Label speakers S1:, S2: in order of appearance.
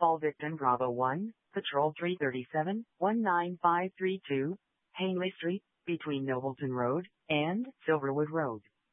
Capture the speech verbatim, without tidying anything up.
S1: Call victim Bravo one, Patrol three thirty-seven, one nine five three two, Hanley Street, between Nobleton Road and Silverwood Road.